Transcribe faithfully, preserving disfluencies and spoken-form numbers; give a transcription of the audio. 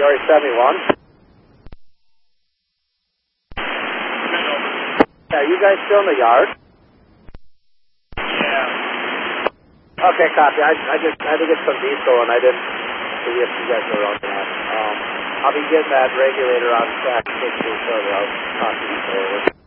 Area seventy-one. Yeah, you guys still in the yard? Yeah. Okay, copy. I, I just I had to get some diesel and I didn't see if you guys were on that. Um, I'll be getting that regulator on track sixty, so I'll talk to you later.